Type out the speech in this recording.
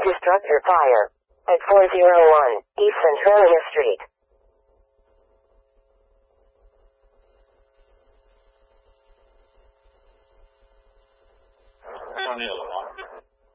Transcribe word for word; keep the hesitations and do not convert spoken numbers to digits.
destructor fire at four oh one East Centralia Street. 上去了吗？